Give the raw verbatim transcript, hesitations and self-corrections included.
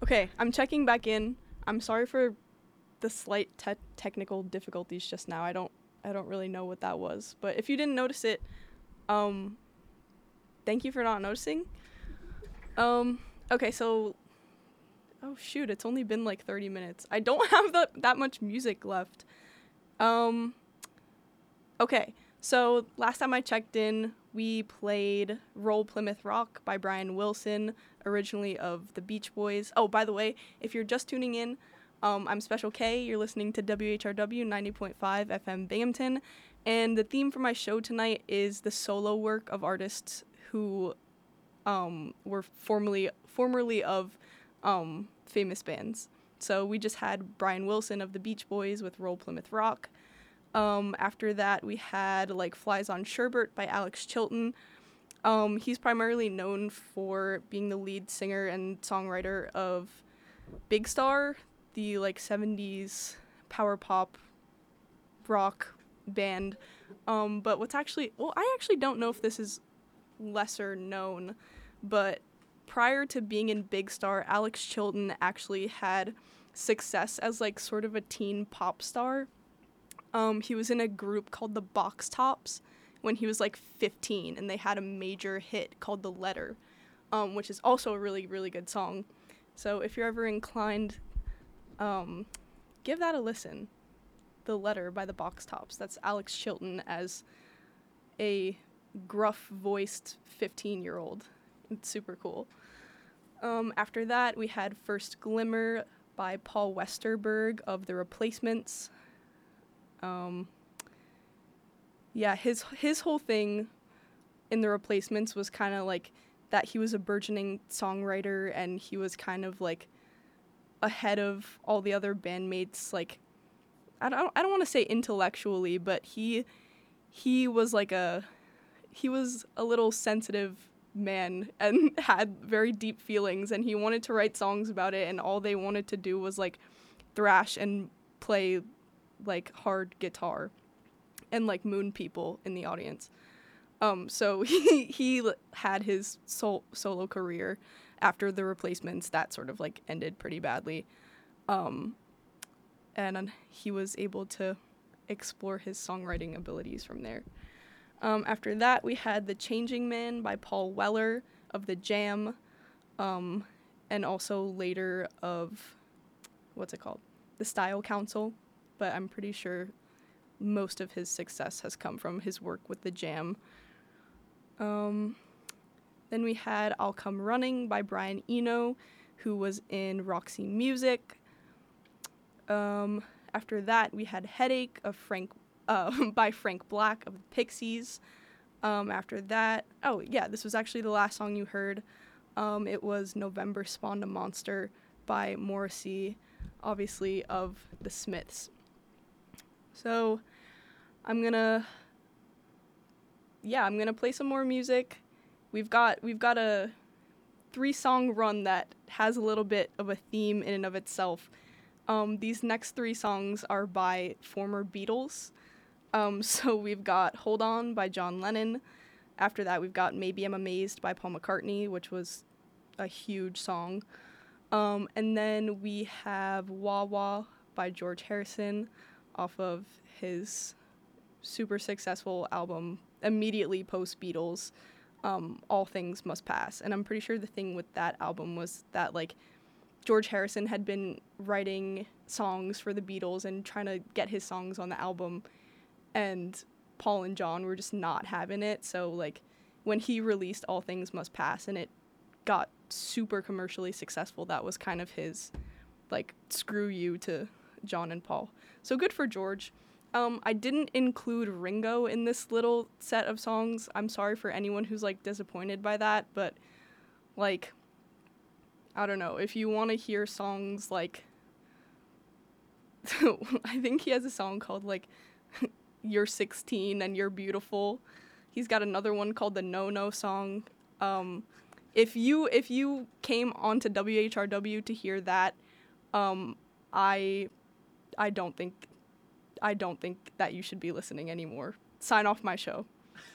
Okay, I'm checking back in. I'm sorry for the slight te- technical difficulties just now. I don't I don't really know what that was. But if you didn't notice it, um thank you for not noticing. Um okay, so oh shoot, it's only been like thirty minutes. I don't have that that much music left. Um okay. So last time I checked in, we played Roll Plymouth Rock by Brian Wilson, originally of the Beach Boys. Oh, by the way, if you're just tuning in, um, I'm Special K. You're listening to W H R W ninety point five F M Binghamton, and the theme for my show tonight is the solo work of artists who um, were formerly formerly of um, famous bands. So we just had Brian Wilson of the Beach Boys with Roll Plymouth Rock. Um, after that, we had like Flies on Sherbert by Alex Chilton. Um, he's primarily known for being the lead singer and songwriter of Big Star, the like seventies power pop rock band. Um, but what's actually, well, I actually don't know if this is lesser known, but prior to being in Big Star, Alex Chilton actually had success as like sort of a teen pop star. Um, he was in a group called the Box Tops when he was like fifteen, and they had a major hit called The Letter, um, which is also a really, really good song. So if you're ever inclined, um, give that a listen. The Letter by the Box Tops. That's Alex Chilton as a gruff-voiced fifteen-year-old. It's super cool. Um, after that, we had First Glimmer by Paul Westerberg of The Replacements. Um, yeah, his his whole thing in The Replacements was kind of like that he was a burgeoning songwriter, and he was kind of like ahead of all the other bandmates. Like, I don't I don't want to say intellectually, but he he was like a he was a little sensitive man and had very deep feelings, and he wanted to write songs about it, and all they wanted to do was like thrash and play like hard guitar and like moon people in the audience. Um, so he he had his sol- solo career after The Replacements that sort of like ended pretty badly, um, and he was able to explore his songwriting abilities from there. Um, after that, we had The Changing Man by Paul Weller of The Jam, um, and also later of what's it called, The Style Council. But I'm pretty sure most of his success has come from his work with The Jam. Um, then we had I'll Come Running by Brian Eno, who was in Roxy Music. Um, after that, we had Headache of Frank uh, by Frank Black of the Pixies. Um, after that, oh yeah, this was actually the last song you heard. Um, it was November Spawned a Monster by Morrissey, obviously of the Smiths. So I'm gonna, yeah, I'm gonna play some more music. We've got we've got a three song run that has a little bit of a theme in and of itself. Um, these next three songs are by former Beatles. Um, so we've got Hold On by John Lennon. After that, we've got Maybe I'm Amazed by Paul McCartney, which was a huge song. Um, and then we have Wah Wah by George Harrison off of his super successful album immediately post Beatles, um, All Things Must Pass. And I'm pretty sure the thing with that album was that like George Harrison had been writing songs for the Beatles and trying to get his songs on the album, and Paul and John were just not having it. So like when he released All Things Must Pass and it got super commercially successful, that was kind of his like screw you to John and Paul. So good for George. Um, I didn't include Ringo in this little set of songs. I'm sorry for anyone who's like disappointed by that, but like, I don't know, if you want to hear songs like I think he has a song called like You're sixteen and You're Beautiful. He's got another one called the No No song. Um, if you if you came onto W H R W to hear that, um, I I don't think I don't think that you should be listening anymore. Sign off my show.